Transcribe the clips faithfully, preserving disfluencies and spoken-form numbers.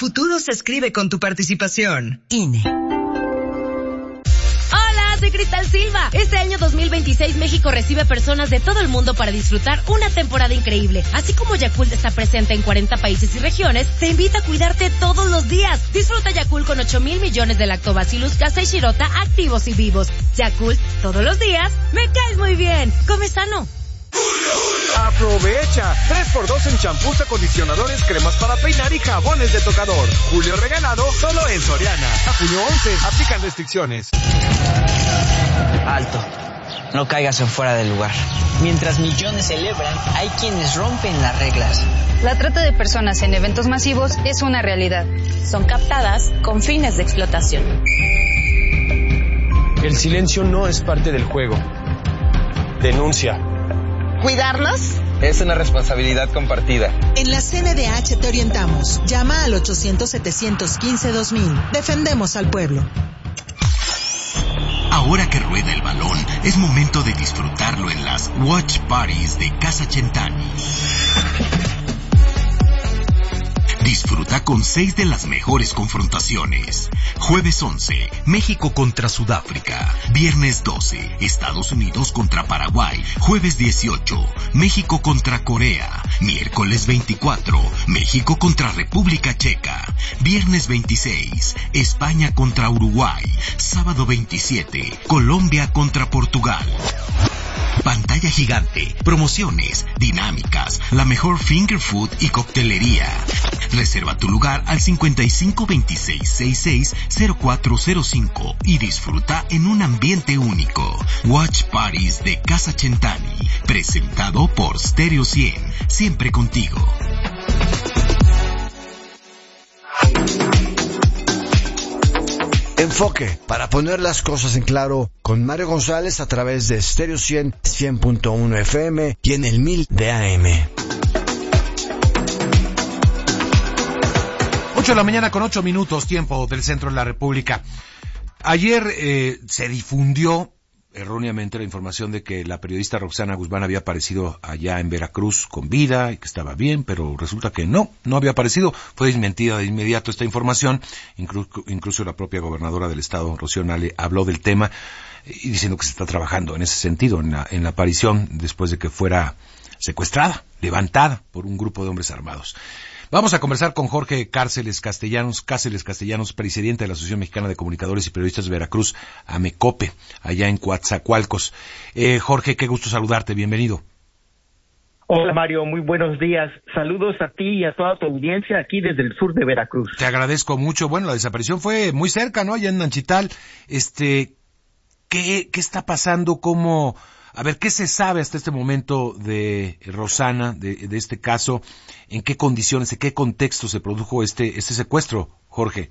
futuro se escribe con tu participación. I N E. Soy Cristal Silva. Este año dos mil veintiséis México recibe personas de todo el mundo para disfrutar una temporada increíble. Así como Yakult está presente en cuarenta países y regiones, te invita a cuidarte todos los días. Disfruta Yakult con ocho mil millones de Lactobacillus casei shirota activos y vivos. Yakult, todos los días, me caes muy bien. Come sano. Aprovecha tres por dos en champús, acondicionadores, cremas para peinar y jabones de tocador. Julio regalado solo en Soriana. A junio once, aplican restricciones. Alto, no caigas en fuera del lugar. Mientras millones celebran, hay quienes rompen las reglas. La trata de personas en eventos masivos es una realidad. Son captadas con fines de explotación. El silencio no es parte del juego. Denuncia. ¿Cuidarnos? Es una responsabilidad compartida. En la C N D H te orientamos. Llama al ochocientos, setecientos quince, dos mil. Defendemos al pueblo. Ahora que rueda el balón, es momento de disfrutarlo en las Watch Parties de Casa Centani. Disfruta con seis de las mejores confrontaciones. Jueves once, México contra Sudáfrica. Viernes doce, Estados Unidos contra Paraguay. Jueves dieciocho, México contra Corea. Miércoles veinticuatro, México contra República Checa. Viernes veintiséis, España contra Uruguay. Sábado veintisiete, Colombia contra Portugal. Pantalla gigante, promociones, dinámicas, la mejor finger food y coctelería. Reserva tu lugar al cincuenta y cinco veintiséis sesenta y seis cero cuatro cero cinco y disfruta en un ambiente único. Watch Parties de Casa Centani, presentado por Stereo cien, siempre contigo. Enfoque, para poner las cosas en claro, con Mario González a través de Stereo cien, cien punto uno F M y en el mil de A M. ocho de la mañana con ocho minutos, tiempo del centro de la República. Ayer eh, se difundió erróneamente la información de que la periodista Roxana Guzmán había aparecido allá en Veracruz con vida y que estaba bien, pero resulta que no, no había aparecido. Fue desmentida de inmediato esta información. Incluso, incluso la propia gobernadora del estado, Rocío Nale, habló del tema y diciendo que se está trabajando en ese sentido, en la, en la aparición después de que fuera secuestrada, levantada por un grupo de hombres armados. Vamos a conversar con Jorge Cárceles Castellanos, Cáceres Castellanos, presidente de la Asociación Mexicana de Comunicadores y Periodistas de Veracruz, AMECOPE, allá en Coatzacoalcos. Eh, Jorge, qué gusto saludarte, bienvenido. Hola Mario, muy buenos días. Saludos a ti y a toda tu audiencia aquí desde el sur de Veracruz. Te agradezco mucho. Bueno, la desaparición fue muy cerca, ¿no? Allá en Nanchital. Este, ¿qué, qué está pasando? ¿Cómo? A ver, ¿qué se sabe hasta este momento de Rosana, de, de este caso? ¿En qué condiciones, en qué contexto se produjo este, este secuestro, Jorge?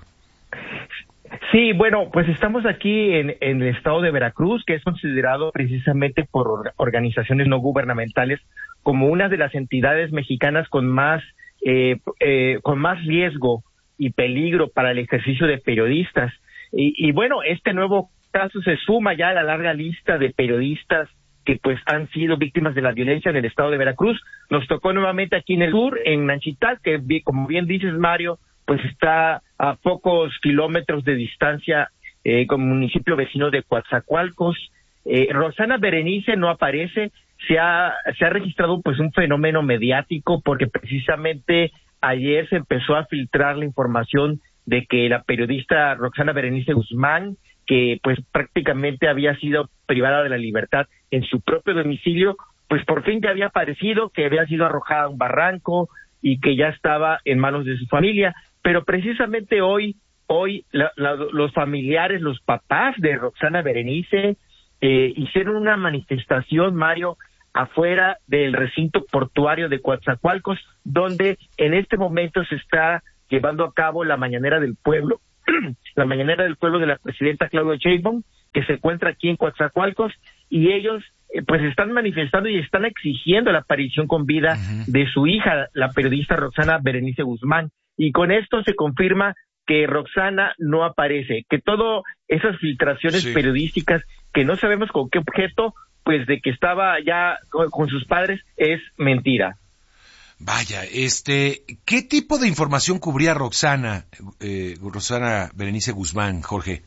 Sí, bueno, pues estamos aquí en, en el estado de Veracruz, que es considerado precisamente por organizaciones no gubernamentales como una de las entidades mexicanas con más, eh, eh, con más riesgo y peligro para el ejercicio de periodistas. Y, y bueno, este nuevo caso se suma ya a la larga lista de periodistas que pues han sido víctimas de la violencia en el estado de Veracruz. Nos tocó nuevamente aquí en el sur, en Nanchital, que como bien dices, Mario, pues está a pocos kilómetros de distancia eh, con el municipio vecino de Coatzacoalcos. Eh, Rosana Berenice no aparece. Se ha, se ha registrado pues un fenómeno mediático porque precisamente ayer se empezó a filtrar la información de que la periodista Roxana Berenice Guzmán, que pues prácticamente había sido privada de la libertad en su propio domicilio, pues por fin ya había aparecido, que había sido arrojada a un barranco y que ya estaba en manos de su familia. Pero precisamente hoy, hoy la, la, los familiares, los papás de Roxana Berenice eh, hicieron una manifestación, Mario, afuera del recinto portuario de Coatzacoalcos, donde en este momento se está llevando a cabo la Mañanera del Pueblo, la Mañanera del Pueblo de la presidenta Claudia Sheinbaum, que se encuentra aquí en Coatzacoalcos, y ellos eh, pues están manifestando y están exigiendo la aparición con vida uh-huh. de su hija, la periodista Roxana Berenice Guzmán, y con esto se confirma que Roxana no aparece, que todas esas filtraciones sí. periodísticas, que no sabemos con qué objeto, pues de que estaba ya con, con sus padres, es mentira. Vaya, este, ¿qué tipo de información cubría Roxana, eh, Roxana Berenice Guzmán, Jorge?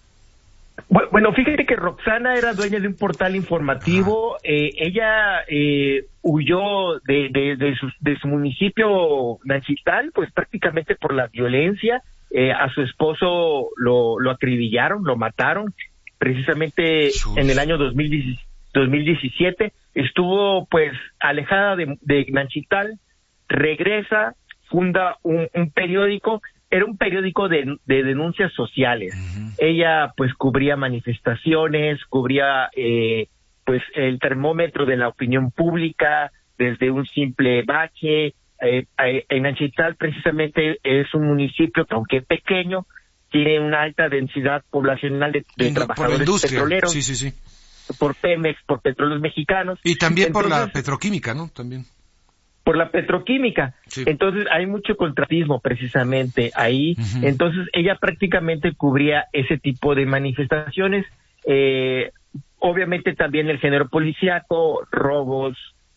Bueno, fíjate que Roxana era dueña de un portal informativo. Eh, ella eh, huyó de, de, de, su, de su municipio Nanchital, pues prácticamente por la violencia. Eh, a su esposo lo, lo acribillaron, lo mataron. Precisamente Sus. en el año dos mil diecisiete estuvo pues alejada de, de Nanchital, regresa, funda un, un periódico. Era un periódico de, de denuncias sociales. Uh-huh. Ella pues cubría manifestaciones, cubría eh, pues el termómetro de la opinión pública desde un simple bache. Eh, eh, en Nanchital precisamente es un municipio que aunque pequeño tiene una alta densidad poblacional de, de trabajadores petroleros. Sí, sí, sí. Por Pemex, por Petróleos Mexicanos. Y también Entonces, por la petroquímica, ¿no? También. Por la petroquímica. Sí. Entonces hay mucho contratismo precisamente ahí. Uh-huh. Entonces ella prácticamente cubría ese tipo de manifestaciones. Eh, obviamente también el género policíaco, robos,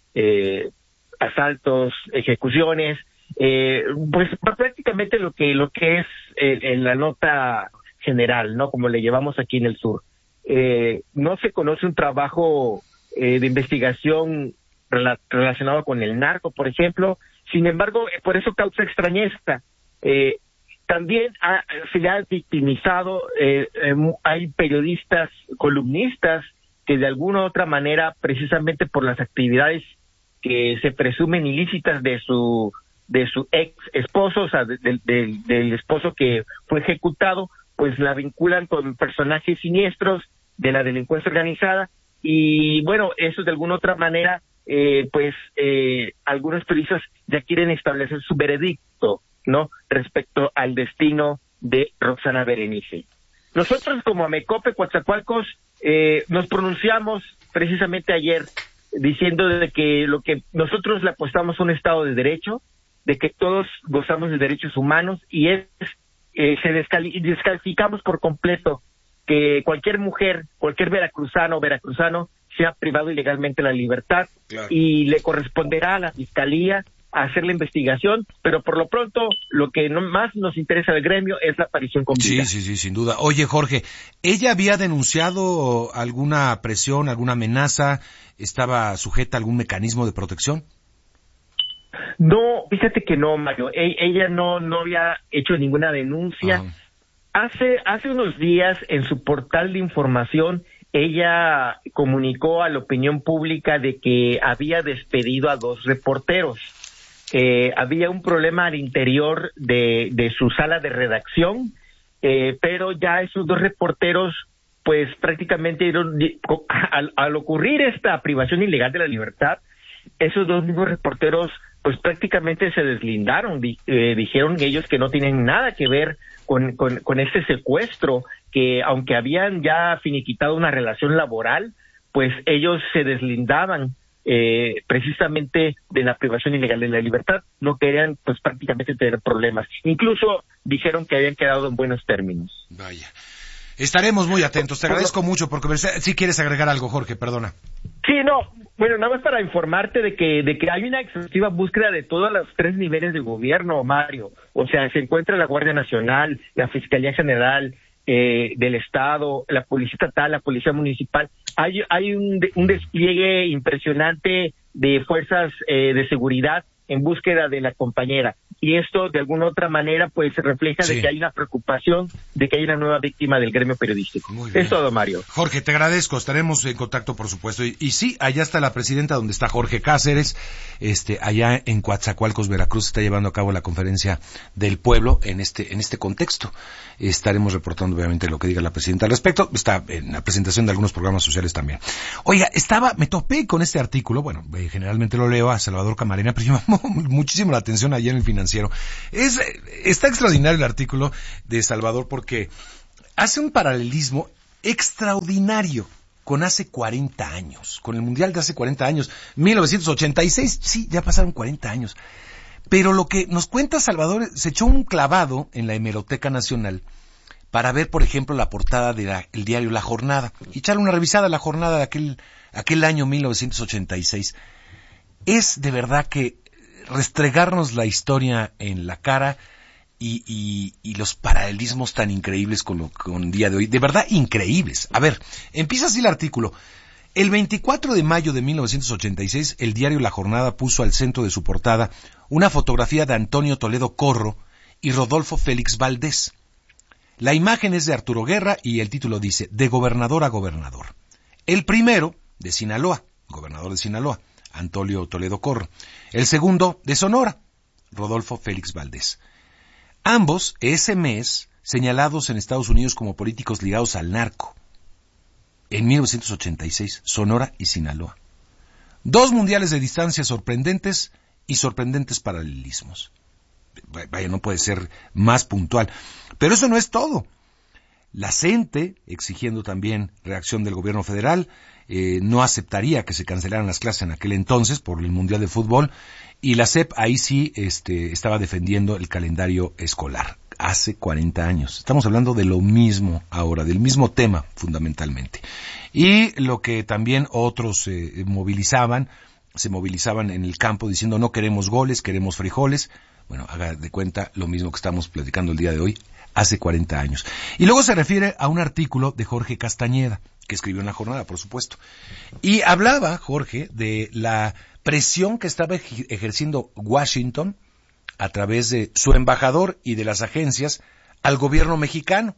eh, asaltos, ejecuciones. Eh, pues prácticamente lo que lo que es eh, en la nota general, ¿no? Como le llevamos aquí en el sur. Eh, no se conoce un trabajo eh, de investigación relacionado con el narco, por ejemplo. Sin embargo, por eso causa extrañeza. Eh, también ha, se le ha victimizado, eh, eh, hay periodistas, columnistas, que de alguna u otra manera, precisamente por las actividades que se presumen ilícitas de su de su ex esposo, o sea, de, de, de, del esposo que fue ejecutado, pues la vinculan con personajes siniestros de la delincuencia organizada. Y bueno, eso de alguna u otra manera Eh, pues eh, algunos periodistas ya quieren establecer su veredicto, ¿no? Respecto al destino de Roxana Berenice. Nosotros como Amecope, Coatzacoalcos, eh, nos pronunciamos precisamente ayer diciendo de que lo que nosotros le apostamos a un Estado de Derecho, de que todos gozamos de derechos humanos y es eh, se descali- descalificamos por completo que cualquier mujer, cualquier veracruzano o veracruzano sea privado ilegalmente la libertad. Claro. Y le corresponderá a la Fiscalía hacer la investigación, pero por lo pronto lo que no más nos interesa del gremio es la aparición con vida. Sí, sí, sí, sin duda. Oye, Jorge, ¿ella había denunciado alguna presión, alguna amenaza? ¿Estaba sujeta a algún mecanismo de protección? No, fíjate que no, Mario. E- ella no no había hecho ninguna denuncia. Uh-huh. Hace hace unos días en su portal de información ella comunicó a la opinión pública de que había despedido a dos reporteros. Eh, había un problema al interior de, de su sala de redacción, eh, pero ya esos dos reporteros, pues prácticamente, al, al ocurrir esta privación ilegal de la libertad, esos dos mismos reporteros, pues prácticamente se deslindaron, di, eh, dijeron ellos que no tienen nada que ver con, con, con este secuestro, que aunque habían ya finiquitado una relación laboral, pues ellos se deslindaban eh, precisamente de la privación ilegal de la libertad, no querían pues prácticamente tener problemas. Incluso dijeron que habían quedado en buenos términos. Vaya. Estaremos muy atentos. Te agradezco mucho porque si quieres agregar algo, Jorge, perdona. Sí, no, bueno, nada más para informarte de que de que hay una exhaustiva búsqueda de todos los tres niveles de gobierno, Mario. O sea, se encuentra la Guardia Nacional, la Fiscalía General eh, del Estado, la Policía Estatal, la Policía Municipal. Hay hay un, un despliegue impresionante de fuerzas eh, de seguridad en búsqueda de la compañera. Y esto, de alguna otra manera, pues refleja sí. de que hay una preocupación de que hay una nueva víctima del gremio periodístico. Es todo, Mario. Jorge, te agradezco. Estaremos en contacto, por supuesto. Y, y sí, allá está la presidenta, donde está Jorge Cáceres. Este, allá en Coatzacoalcos, Veracruz, se está llevando a cabo la conferencia del pueblo en este, en este contexto. Estaremos reportando, obviamente, lo que diga la presidenta al respecto. Está en la presentación de algunos programas sociales también. Oiga, estaba, me topé con este artículo. Bueno, eh, generalmente lo leo a Salvador Camarena, pero me llamó muchísimo la atención ayer en el Financiero. Es, está extraordinario el artículo de Salvador porque hace un paralelismo extraordinario con hace cuarenta años, con el Mundial de hace cuarenta años, mil novecientos ochenta y seis, sí, ya pasaron cuarenta años. Pero lo que nos cuenta Salvador, se echó un clavado en la Hemeroteca Nacional para ver, por ejemplo, la portada del diario La Jornada, y echarle una revisada a la jornada de aquel, aquel año mil novecientos ochenta y seis. Es de verdad que restregarnos la historia en la cara y, y, y los paralelismos tan increíbles con lo con el día de hoy. De verdad, increíbles. A ver, empieza así el artículo. El veinticuatro de mayo de mil novecientos ochenta y seis, el diario La Jornada puso al centro de su portada una fotografía de Antonio Toledo Corro y Rodolfo Félix Valdés. La imagen es de Arturo Guerra y el título dice, de gobernador a gobernador. El primero, de Sinaloa, gobernador de Sinaloa, Antonio Toledo Corro. El segundo, de Sonora, Rodolfo Félix Valdés. Ambos, ese mes, señalados en Estados Unidos como políticos ligados al narco. En mil novecientos ochenta y seis, Sonora y Sinaloa. Dos mundiales de distancia sorprendentes y sorprendentes paralelismos. Vaya, no puede ser más puntual. Pero eso no es todo. La CENTE, exigiendo también reacción del gobierno federal, eh, no aceptaría que se cancelaran las clases en aquel entonces por el Mundial de Fútbol, y la S E P ahí sí este, estaba defendiendo el calendario escolar. Hace cuarenta años. Estamos hablando de lo mismo ahora, del mismo tema fundamentalmente. Y lo que también otros eh, movilizaban, se movilizaban en el campo diciendo no queremos goles, queremos frijoles. Bueno, haga de cuenta lo mismo que estamos platicando el día de hoy, hace cuarenta años. Y luego se refiere a un artículo de Jorge Castañeda, que escribió en La Jornada, por supuesto. Y hablaba, Jorge, de la presión que estaba ejerciendo Washington a través de su embajador y de las agencias al gobierno mexicano.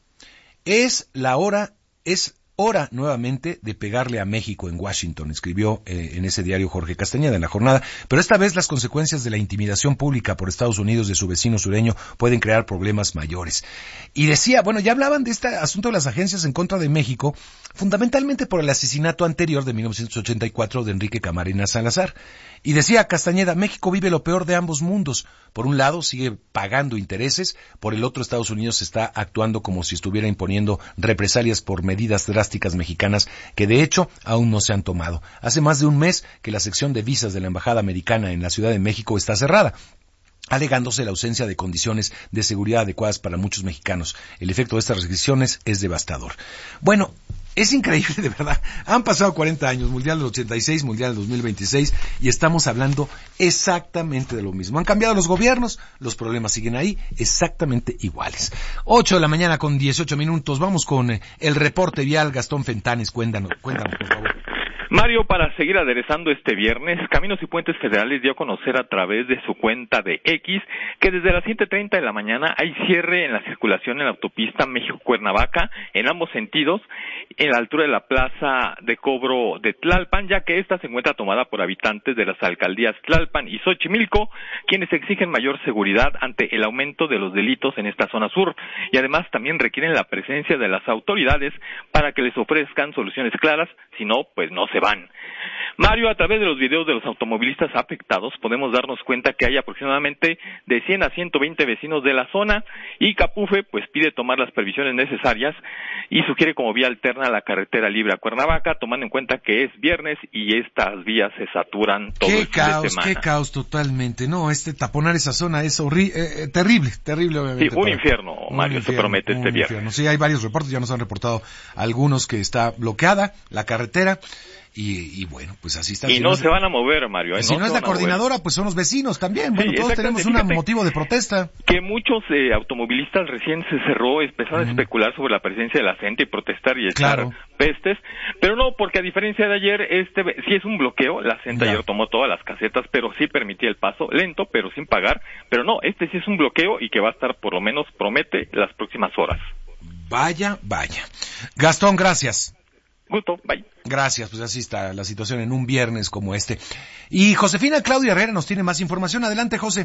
Es la hora, es hora nuevamente de pegarle a México en Washington, escribió eh, en ese diario Jorge Castañeda en La Jornada, pero esta vez las consecuencias de la intimidación pública por Estados Unidos de su vecino sureño pueden crear problemas mayores. Y decía, bueno, ya hablaban de este asunto de las agencias en contra de México, fundamentalmente por el asesinato anterior de mil novecientos ochenta y cuatro de Enrique Camarena Salazar. Y decía Castañeda, México vive lo peor de ambos mundos. Por un lado sigue pagando intereses, por el otro Estados Unidos está actuando como si estuviera imponiendo represalias por medidas drásticas mexicanas que de hecho aún no se han tomado. Hace más de un mes que la sección de visas de la Embajada Americana en la Ciudad de México está cerrada, alegándose la ausencia de condiciones de seguridad adecuadas para muchos mexicanos. El efecto de estas restricciones es devastador. Bueno, es increíble, de verdad. Han pasado cuarenta años, Mundial del ochenta y seis, Mundial del dos mil veintiséis, y estamos hablando exactamente de lo mismo. Han cambiado los gobiernos, los problemas siguen ahí, exactamente iguales. ocho de la mañana con dieciocho minutos. Vamos con eh, el reporte vial. Gastón Fentanes, cuéntanos, cuéntanos, por favor. Mario, para seguir aderezando este viernes, Caminos y Puentes Federales dio a conocer a través de su cuenta de X que desde las siete treinta de la mañana hay cierre en la circulación en la autopista México-Cuernavaca en ambos sentidos, en la altura de la plaza de cobro de Tlalpan, ya que esta se encuentra tomada por habitantes de las alcaldías Tlalpan y Xochimilco, quienes exigen mayor seguridad ante el aumento de los delitos en esta zona sur, y además también requieren la presencia de las autoridades para que les ofrezcan soluciones claras, si no, pues no se van. Mario, a través de los videos de los automovilistas afectados podemos darnos cuenta que hay aproximadamente de cien a ciento veinte vecinos de la zona, y Capufe pues pide tomar las previsiones necesarias y sugiere como vía alterna la carretera libre a Cuernavaca, tomando en cuenta que es viernes y estas vías se saturan todo el fin de semana. Qué caos totalmente. No, este taponar esa zona es horrible, eh, terrible, terrible obviamente. Sí, un para... infierno, Mario, un infierno, se promete este viernes. Infierno. Sí, hay varios reportes, ya nos han reportado algunos que está bloqueada la carretera. Y, y bueno, pues así está. Y si no, no se van a mover, Mario. ¿eh? Si no, no es la coordinadora, pues son los vecinos también. Bueno, sí, todos tenemos un motivo de protesta. Que muchos eh, automovilistas recién se cerró, empezaron uh-huh. a especular sobre la presencia de la gente y protestar y echar claro. pestes. Pero no, porque a diferencia de ayer, este sí es un bloqueo. La gente ayer tomó todas las casetas, pero sí permitía el paso, lento, pero sin pagar. Pero no, este sí es un bloqueo y que va a estar, por lo menos, promete, las próximas horas. Vaya, vaya. Gastón, gracias. Gusto, bye. Gracias, pues así está la situación en un viernes como este. Y Josefina Claudia Herrera nos tiene más información. Adelante, José.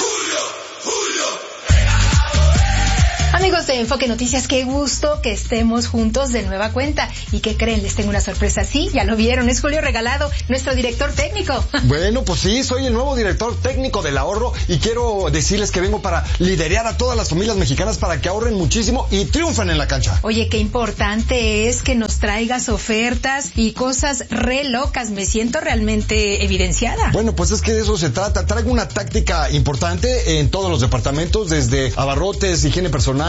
Amigos de Enfoque Noticias, qué gusto que estemos juntos de nueva cuenta. ¿Y qué creen? Les tengo una sorpresa. Sí, ya lo vieron, es Julio Regalado, nuestro director técnico. Bueno, pues sí, soy el nuevo director técnico del ahorro y quiero decirles que vengo para liderear a todas las familias mexicanas para que ahorren muchísimo y triunfen en la cancha. Oye, qué importante es que nos traigas ofertas y cosas re locas. Me siento realmente evidenciada. Bueno, pues es que de eso se trata. Traigo una táctica importante en todos los departamentos, desde abarrotes, higiene personal,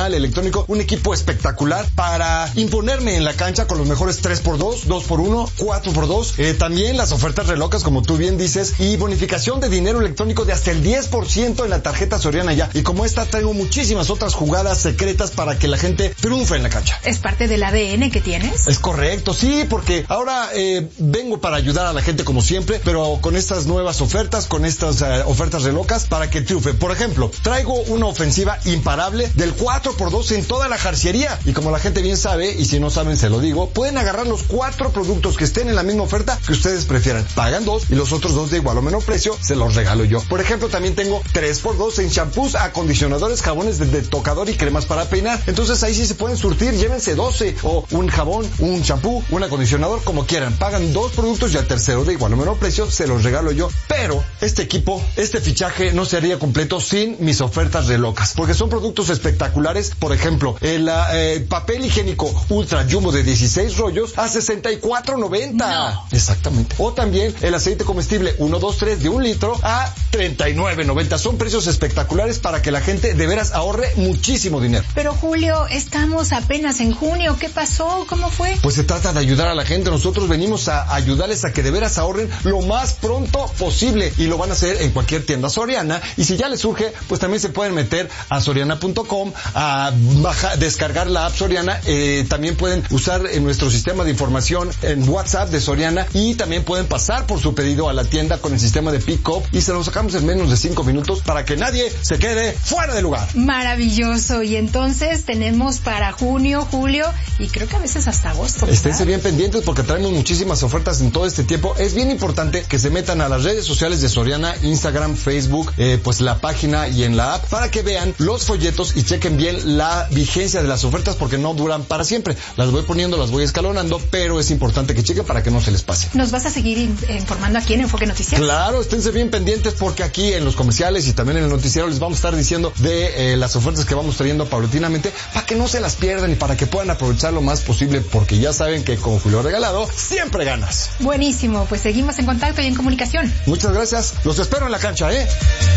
personal electrónico, un equipo espectacular para imponerme en la cancha con los mejores tres por dos, dos por uno, cuatro por dos. Eh, también las ofertas relocas, como tú bien dices, y bonificación de dinero electrónico de hasta el diez por ciento en la tarjeta Soriana ya. Y como esta, traigo muchísimas otras jugadas secretas para que la gente triunfe en la cancha. ¿Es parte del A D N que tienes? Es correcto, sí, porque ahora eh, vengo para ayudar a la gente como siempre, pero con estas nuevas ofertas, con estas uh, ofertas relocas para que triunfe. Por ejemplo, traigo una ofensiva imparable del cuatro por dos en toda la jarciería. Y como la gente bien sabe, y si no saben se lo digo, pueden agarrar los cuatro productos que estén en la misma oferta que ustedes prefieran. Pagan dos y los otros dos de igual o menor precio se los regalo yo. Por ejemplo, también tengo tres por dos en shampoos, acondicionadores, jabones de, de tocador y cremas para peinar. Entonces ahí sí se pueden surtir, llévense doce o un jabón, un shampoo, un acondicionador, como quieran. Pagan dos productos y al tercero de igual o menor precio se los regalo yo. Pero este equipo, este fichaje no sería completo sin mis ofertas relocas, porque son productos espectaculares. Por ejemplo, el eh, papel higiénico Ultra Jumbo de dieciséis rollos a sesenta y cuatro noventa. No. Exactamente. O también el aceite comestible uno, dos, tres de un litro a treinta y nueve noventa. Son precios espectaculares para que la gente de veras ahorre muchísimo dinero. Pero Julio, estamos apenas en junio. ¿Qué pasó? ¿Cómo fue? Pues se trata de ayudar a la gente. Nosotros venimos a ayudarles a que de veras ahorren lo más pronto posible, y lo van a hacer en cualquier tienda Soriana. Y si ya les surge, pues también se pueden meter a soriana punto com, a bajar, descargar la app Soriana. Eh, también pueden usar en nuestro sistema de información en WhatsApp de Soriana, y también pueden pasar por su pedido a la tienda con el sistema de pick-up y se lo sacamos en menos de cinco minutos para que nadie se quede fuera de lugar. Maravilloso. Y entonces tenemos para junio, julio y creo que a veces hasta agosto, ¿verdad? Esténse bien pendientes porque traemos muchísimas ofertas en todo este tiempo. Es bien importante que se metan a las redes sociales de Soriana, Instagram, Facebook, eh, pues la página y en la app, para que vean los folletos y chequen bien la vigencia de las ofertas, porque no duran para siempre. Las voy poniendo, las voy escalonando, pero es importante que chequen para que no se les pase. ¿Nos vas a seguir informando aquí en Enfoque Noticias? Claro, esténse bien pendientes porque aquí en los comerciales y también en el noticiero les vamos a estar diciendo de eh, las ofertas que vamos trayendo paulatinamente para que no se las pierdan y para que puedan aprovechar lo más posible, porque ya saben que con Julio Regalado siempre ganas. Buenísimo, pues seguimos en contacto y en comunicación. Muchas gracias, los espero en la cancha, ¿eh?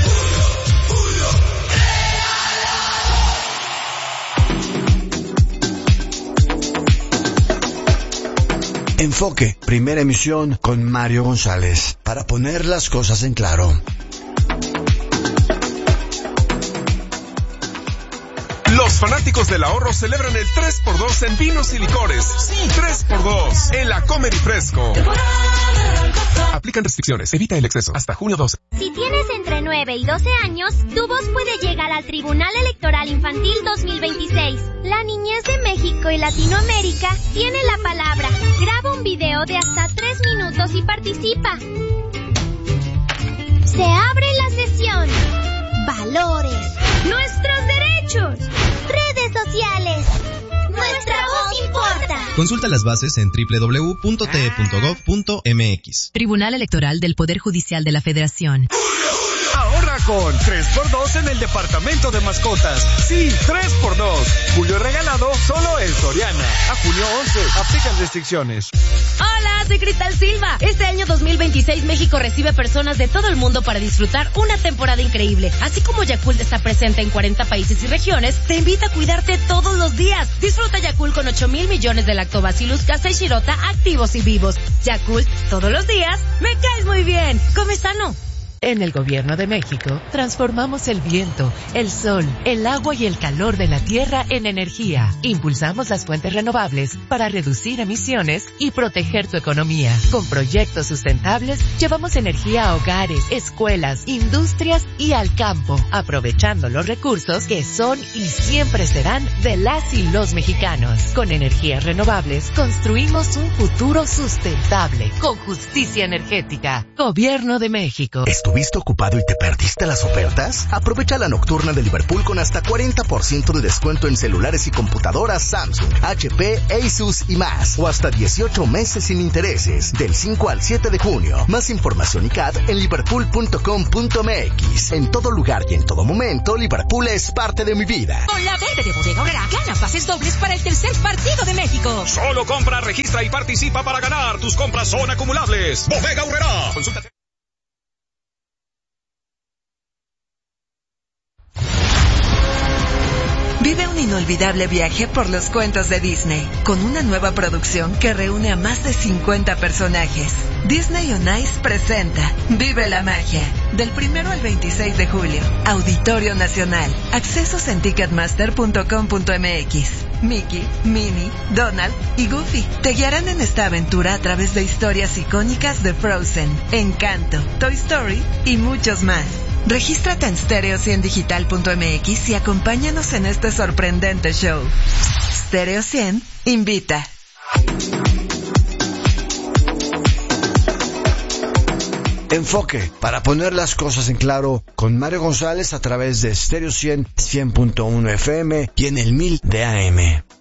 Enfoque, primera emisión con Mario González, para poner las cosas en claro. Los fanáticos del ahorro celebran el tres por dos en vinos y licores. Sí, tres por dos en la Comer y Fresco. Aplican restricciones, evita el exceso. Hasta junio doce. Si tienes entre nueve y doce años, tu voz puede llegar al Tribunal Electoral Infantil dos mil veintiséis. La niñez de México y Latinoamérica tiene la palabra. Graba un video de hasta tres minutos y participa. Se abre la sesión. Valores. Nuestros derechos. Redes sociales. Nuestra voz importa. Consulta las bases en doble u doble u doble u punto t e punto gov punto m x. Tribunal Electoral del Poder Judicial de la Federación. Ahorra con tres por dos en el departamento de mascotas. Sí, tres por dos. Julio regalado solo en Soriana. A junio once. Aplican restricciones. Hola, soy Cristal Silva. Este año dos mil veintiséis México recibe personas de todo el mundo para disfrutar una temporada increíble. Así como Yakult está presente en cuarenta países y regiones, te invita a cuidarte todos los días. Disfruta Yakult con ocho mil millones de lactobacillus casei shirota activos y vivos. Yakult, todos los días, me caes muy bien. Come sano. En el Gobierno de México, transformamos el viento, el sol, el agua y el calor de la tierra en energía. Impulsamos las fuentes renovables para reducir emisiones y proteger tu economía. Con proyectos sustentables, llevamos energía a hogares, escuelas, industrias y al campo, aprovechando los recursos que son y siempre serán de las y los mexicanos. Con energías renovables, construimos un futuro sustentable, con justicia energética. Gobierno de México. ¿Estuviste ocupado y te perdiste las ofertas? Aprovecha la nocturna de Liverpool con hasta cuarenta por ciento de descuento en celulares y computadoras Samsung, H P, Asus y más. O hasta dieciocho meses sin intereses, del cinco al siete de junio. Más información y C A D en liverpool punto com punto m x. En todo lugar y en todo momento, Liverpool es parte de mi vida. Con la verde de Bodega Aurrera, gana pases dobles para el tercer partido de México. Solo compra, registra y participa para ganar. Tus compras son acumulables. Bodega Aurrera. Consúltate. Vive una inolvidable viaje por los cuentos de Disney, con una nueva producción que reúne a más de cincuenta personajes. Disney on Ice presenta Vive la Magia, del primero al veintiséis de julio. Auditorio Nacional. Accesos en ticketmaster punto com punto m x. Mickey, Minnie, Donald y Goofy te guiarán en esta aventura a través de historias icónicas de Frozen, Encanto, Toy Story y muchos más. Regístrate en stereo cien digital punto m x y acompáñanos en este sorprendente show. Stereo cien invita. Enfoque, para poner las cosas en claro, con Mario González a través de Stereo cien, cien punto uno F M y en el mil de A M.